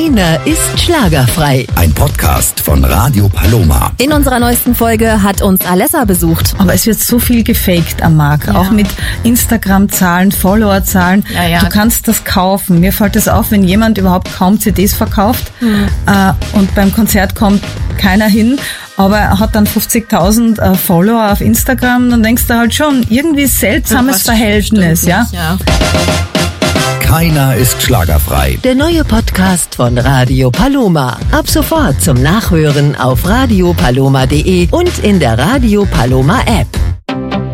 Keiner ist schlagerfrei. Ein Podcast von Radio Paloma. In unserer neuesten Folge hat uns Alessa besucht. Aber es wird so viel gefaked am Markt, auch mit Instagram-Zahlen, Follower-Zahlen. Ja. Du kannst das kaufen. Mir fällt es auf, wenn jemand überhaupt kaum CDs verkauft und beim Konzert kommt keiner hin, aber er hat dann 50.000 Follower auf Instagram, dann denkst du halt schon, irgendwie seltsames Verhältnis, ja. Keiner ist schlagerfrei. Der neue Podcast von Radio Paloma. Ab sofort zum Nachhören auf radiopaloma.de und in der Radio Paloma App.